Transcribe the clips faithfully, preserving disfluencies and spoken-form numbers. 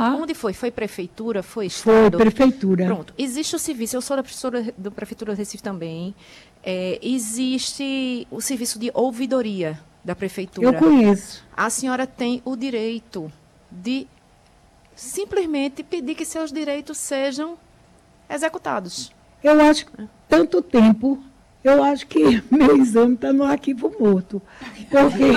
lá. Onde foi? Foi prefeitura? Foi estado? Foi prefeitura. Pronto. Existe o serviço, eu sou da professora da Prefeitura do Recife também, é, existe o serviço de ouvidoria da prefeitura. Eu conheço. A senhora tem o direito de simplesmente pedir que seus direitos sejam executados. Eu acho que tanto tempo, eu acho que meu exame está no arquivo morto. Porque,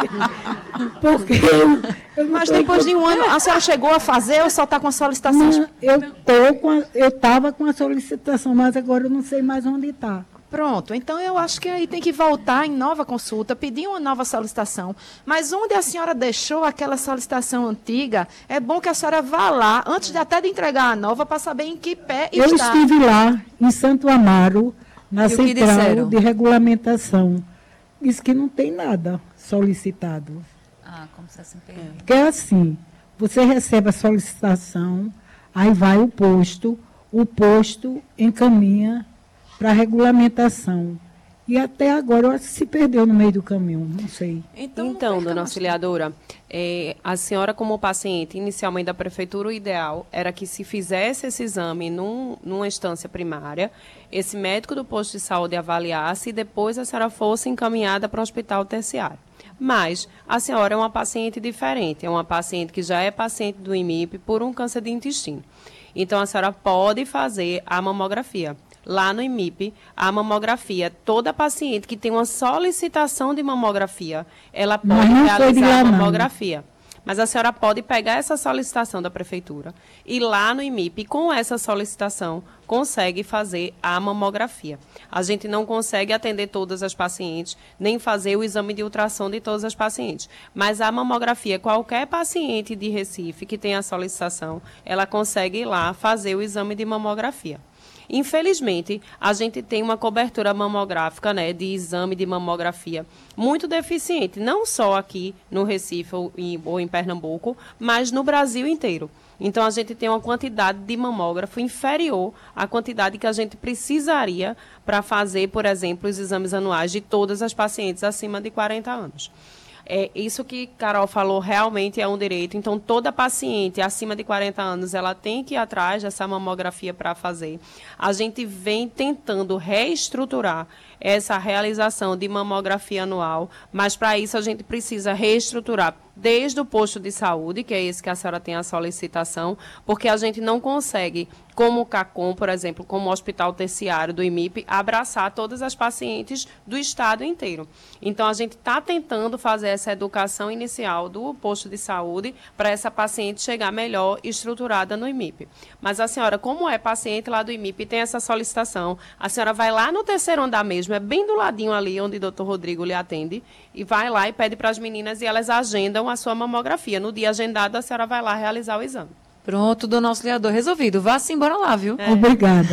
porque eu, eu não Mas tô depois de um ano, a senhora chegou a fazer ou só está com a solicitação? Não, eu tô com a, eu estava com a solicitação, mas agora eu não sei mais onde está. Pronto, então eu acho que aí tem que voltar em nova consulta, pedir uma nova solicitação. Mas onde a senhora deixou aquela solicitação antiga, é bom que a senhora vá lá, antes de até de entregar a nova, para saber em que pé eu está. Eu estive lá, em Santo Amaro, na central de regulamentação. Diz que não tem nada solicitado. Ah, como se assim tem. Porque é assim, você recebe a solicitação, aí vai o posto, o posto encaminha para regulamentação. E até agora, eu acho que se perdeu no meio do caminho, não sei. Então, então dona auxiliadora, é, a senhora como paciente, inicialmente da prefeitura, o ideal era que se fizesse esse exame num, numa instância primária, esse médico do posto de saúde avaliasse e depois a senhora fosse encaminhada para o hospital terciário. Mas a senhora é uma paciente diferente, é uma paciente que já é paciente do I M I P por um câncer de intestino. Então, a senhora pode fazer a mamografia. Lá no I M I P, a mamografia, toda paciente que tem uma solicitação de mamografia, ela pode realizar a mamografia. Mas a senhora pode pegar essa solicitação da prefeitura e lá no I M I P, com essa solicitação, consegue fazer a mamografia. A gente não consegue atender todas as pacientes, nem fazer o exame de ultrassom de todas as pacientes. Mas a mamografia, qualquer paciente de Recife que tenha a solicitação, ela consegue ir lá fazer o exame de mamografia. Infelizmente, a gente tem uma cobertura mamográfica, né, de exame de mamografia muito deficiente, não só aqui no Recife ou em, ou em Pernambuco, mas no Brasil inteiro. Então, a gente tem uma quantidade de mamógrafo inferior à quantidade que a gente precisaria para fazer, por exemplo, os exames anuais de todas as pacientes acima de quarenta anos. É, isso que Carol falou realmente é um direito. Então, toda paciente acima de quarenta anos, ela tem que ir atrás dessa mamografia para fazer. A gente vem tentando reestruturar essa realização de mamografia anual, mas para isso a gente precisa reestruturar desde o posto de saúde, que é esse que a senhora tem a solicitação, porque a gente não consegue, como o CACOM, por exemplo, como o Hospital Terciário do I M I P, abraçar todas as pacientes do estado inteiro. Então, a gente está tentando fazer essa educação inicial do posto de saúde para essa paciente chegar melhor estruturada no I M I P. Mas a senhora, como é paciente lá do I M I P, tem essa solicitação, a senhora vai lá no terceiro andar mesmo, é bem do ladinho ali onde o doutor Rodrigo lhe atende, e vai lá e pede para as meninas e elas agendam a sua mamografia. No dia agendado, a senhora vai lá realizar o exame. Pronto, dona auxiliador, resolvido. Vá-se embora lá, viu? É. Obrigada.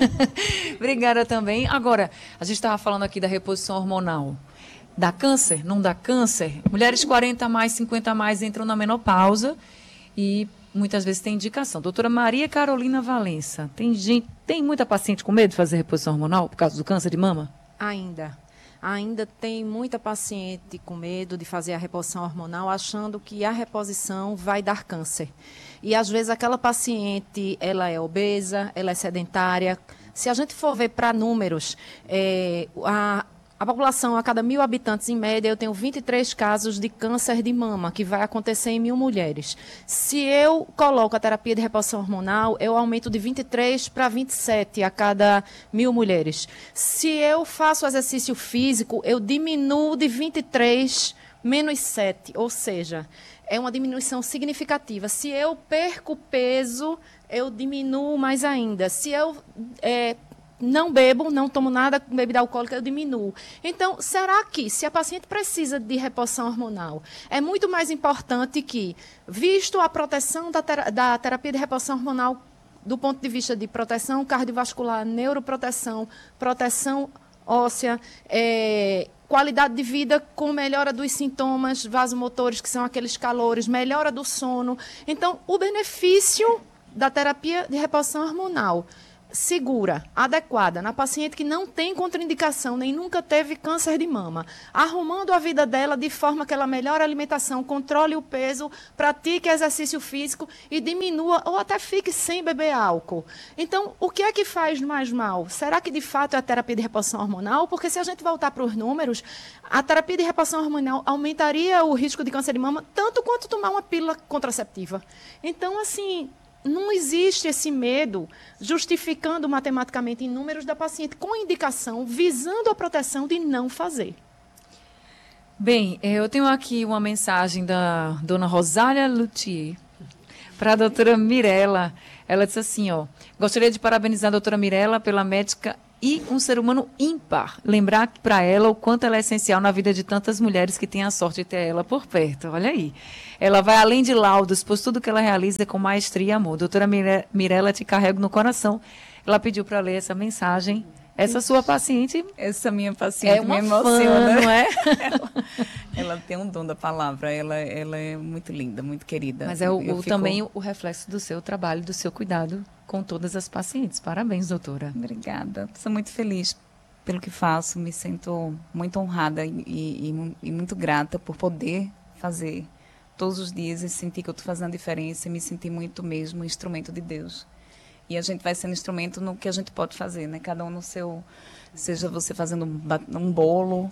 Obrigada também. Agora, a gente estava falando aqui da reposição hormonal. Dá câncer? Não dá câncer? Mulheres quarenta a mais, cinquenta a mais entram na menopausa e muitas vezes tem indicação. Doutora Maria Carolina Valença, tem, gente, tem muita paciente com medo de fazer reposição hormonal por causa do câncer de mama? Ainda. Ainda tem muita paciente com medo de fazer a reposição hormonal, achando que a reposição vai dar câncer. E, às vezes, aquela paciente, ela é obesa, ela é sedentária. Se a gente for ver para números, é, a, a população, a cada mil habitantes, em média, eu tenho vinte e três casos de câncer de mama, que vai acontecer em mil mulheres. Se eu coloco a terapia de reposição hormonal, eu aumento de vinte e três para vinte e sete a cada mil mulheres. Se eu faço exercício físico, eu diminuo de vinte e três menos sete, ou seja, é uma diminuição significativa. Se eu perco peso, eu diminuo mais ainda. Se eu é, não bebo, não tomo nada com bebida alcoólica, eu diminuo. Então, será que, se a paciente precisa de reposição hormonal, é muito mais importante que, visto a proteção da, ter da terapia de reposição hormonal, do ponto de vista de proteção cardiovascular, neuroproteção, proteção óssea, é, qualidade de vida com melhora dos sintomas vasomotores, que são aqueles calores, melhora do sono. Então, o benefício da terapia de reposição hormonal segura, adequada, na paciente que não tem contraindicação, nem nunca teve câncer de mama, arrumando a vida dela de forma que ela melhore a alimentação, controle o peso, pratique exercício físico e diminua ou até fique sem beber álcool. Então, o que é que faz mais mal? Será que de fato é a terapia de reposição hormonal? Porque se a gente voltar para os números, a terapia de reposição hormonal aumentaria o risco de câncer de mama tanto quanto tomar uma pílula contraceptiva. Então, assim, não existe esse medo justificando matematicamente em números da paciente com indicação, visando a proteção de não fazer. Bem, eu tenho aqui uma mensagem da dona Rosália Luthier para a doutora Mirella. Ela disse assim, ó, gostaria de parabenizar a doutora Mirella pela médica e um ser humano ímpar. Lembrar para ela o quanto ela é essencial na vida de tantas mulheres que têm a sorte de ter ela por perto. Olha aí. Ela vai além de laudos, pois tudo que ela realiza é com maestria e amor. Doutora Mirella, te carrego no coração. Ela pediu para ler essa mensagem. Essa sua paciente... Essa minha paciente é uma me fã, emociona. não é? ela, ela tem um dom da palavra. Ela, ela é muito linda, muito querida. Mas é o, o, fico... também o reflexo do seu trabalho, do seu cuidado com todas as pacientes. Parabéns, doutora. Obrigada. Sou muito feliz pelo que faço. Me sinto muito honrada e, e, e muito grata por poder fazer todos os dias e sentir que eu estou fazendo a diferença e me sentir muito mesmo um instrumento de Deus. E a gente vai sendo instrumento no que a gente pode fazer, né? Cada um no seu... Seja você fazendo um, um bolo,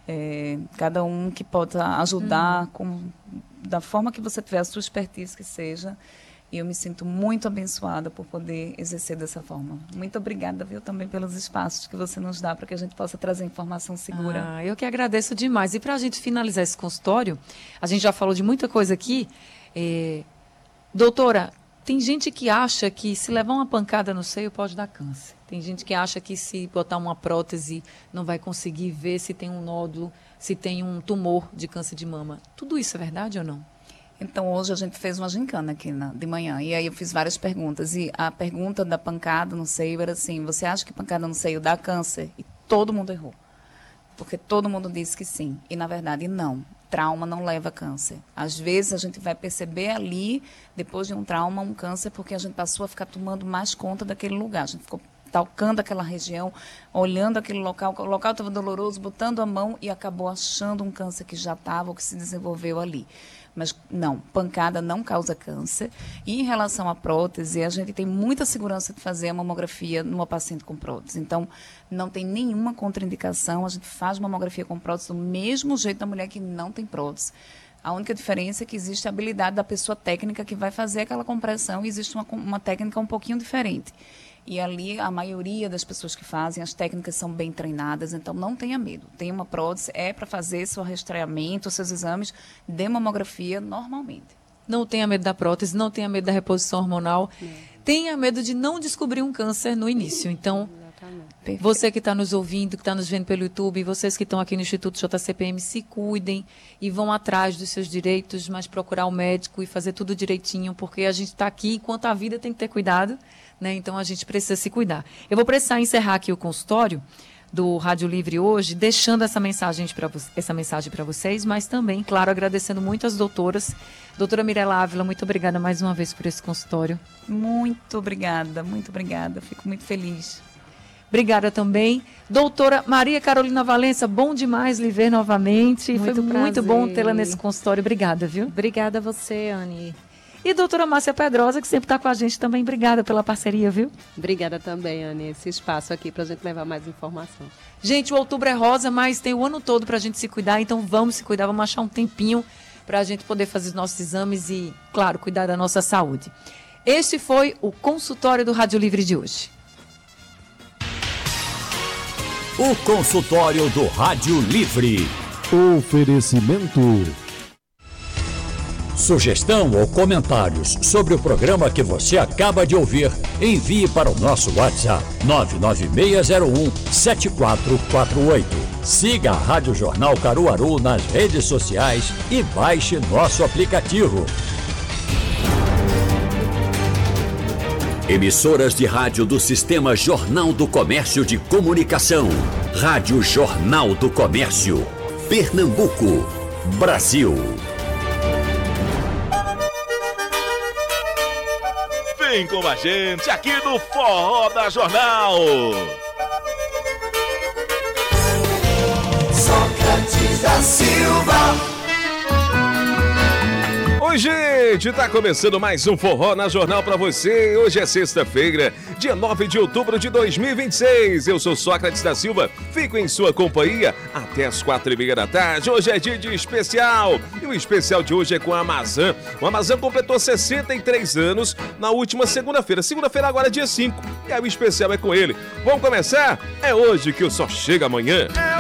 é, cada um que pode ajudar uhum. com, da forma que você tiver, a sua expertise que seja. E eu me sinto muito abençoada por poder exercer dessa forma. Muito obrigada, viu, também pelos espaços que você nos dá para que a gente possa trazer informação segura. Ah, eu que agradeço demais. E para a gente finalizar esse consultório, a gente já falou de muita coisa aqui. É, doutora, tem gente que acha que se levar uma pancada no seio pode dar câncer. Tem gente que acha que se botar uma prótese não vai conseguir ver se tem um nódulo, se tem um tumor de câncer de mama. Tudo isso é verdade ou não? Então, hoje a gente fez uma gincana aqui na, de manhã, e aí eu fiz várias perguntas. E a pergunta da pancada no seio era assim, você acha que pancada no seio dá câncer? E todo mundo errou. Porque todo mundo disse que sim. E, na verdade, não. Trauma não leva câncer. Às vezes, a gente vai perceber ali, depois de um trauma, um câncer, porque a gente passou a ficar tomando mais conta daquele lugar. A gente ficou tocando aquela região, olhando aquele local, o local estava doloroso, botando a mão e acabou achando um câncer que já estava ou que se desenvolveu ali. Mas não, pancada não causa câncer. E em relação à prótese, a gente tem muita segurança de fazer a mamografia numa paciente com prótese. Então, não tem nenhuma contraindicação. A gente faz mamografia com prótese do mesmo jeito da mulher que não tem prótese. A única diferença é que existe a habilidade da pessoa técnica que vai fazer aquela compressão e existe uma, uma técnica um pouquinho diferente. E ali, a maioria das pessoas que fazem, as técnicas são bem treinadas, então não tenha medo. Tem uma prótese, é para fazer seu rastreamento, seus exames de mamografia normalmente. Não tenha medo da prótese, não tenha medo da reposição hormonal. É. Tenha medo de não descobrir um câncer no início. Então, Perfeito. Você que está nos ouvindo, que está nos vendo pelo YouTube, vocês que estão aqui no Instituto J C P M, se cuidem e vão atrás dos seus direitos, mas procurar o médico e fazer tudo direitinho, porque a gente está aqui enquanto a vida tem que ter cuidado. Né? Então, a gente precisa se cuidar. Eu vou precisar encerrar aqui o consultório do Rádio Livre hoje, deixando essa mensagem para essa mensagem para vocês, mas também, claro, agradecendo muito as doutoras. Doutora Mirella Ávila, muito obrigada mais uma vez por esse consultório. Muito obrigada, muito obrigada. Fico muito feliz. Obrigada também. Doutora Maria Carolina Valença, bom demais lhe ver novamente. Muito Foi prazer. Muito bom tê-la nesse consultório. Obrigada, viu? Obrigada a você, Anne. E doutora Márcia Pedrosa, que sempre está com a gente também. Obrigada pela parceria, viu? Obrigada também, Anne, esse espaço aqui para a gente levar mais informação. Gente, o outubro é rosa, mas tem o ano todo para a gente se cuidar, então vamos se cuidar, vamos achar um tempinho para a gente poder fazer os nossos exames e, claro, cuidar da nossa saúde. Este foi o consultório do Rádio Livre de hoje. O consultório do Rádio Livre. Oferecimento. Sugestão ou comentários sobre o programa que você acaba de ouvir, envie para o nosso WhatsApp nove nove seis zero um sete quatro quatro oito. Siga a Rádio Jornal Caruaru nas redes sociais e baixe nosso aplicativo. Emissoras de rádio do Sistema Jornal do Comércio de Comunicação. Rádio Jornal do Comércio. Pernambuco, Brasil. Vem com a gente aqui no Forró da Jornal. Sócrates da Silva. Oi, gente, tá começando mais um Forró na Jornal pra você. Hoje é sexta-feira, dia nove de outubro de dois mil e vinte e seis. Eu sou Sócrates da Silva, fico em sua companhia até as quatro e meia da tarde. Hoje é dia de especial e o especial de hoje é com a Amazã. O Amazã completou sessenta e três anos na última segunda-feira. Segunda-feira agora é dia cinco e aí o especial é com ele. Vamos começar? É hoje que o Só Chega Amanhã. É